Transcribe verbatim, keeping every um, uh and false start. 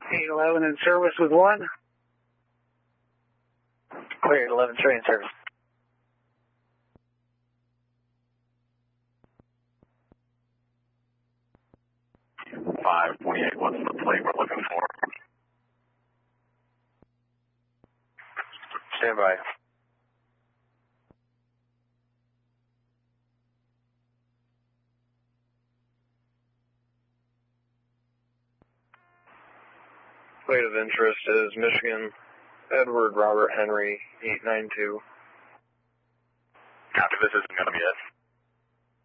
eight eleven in service with one. Clear, eight eleven, straight in service. five twenty-eight, what's the plate we're looking for? Stand by. Plate of interest is Michigan, Edward Robert Henry, eight nine two. Copy, this isn't going to be it.